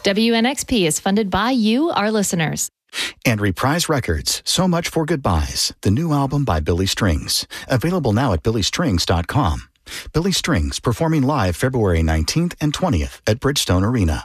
WNXP is funded by you, our listeners. And Reprise Records, So Much for Goodbyes, the new album by Billy Strings. Available now at billystrings.com. Billy Strings, performing live February 19th and 20th at Bridgestone Arena.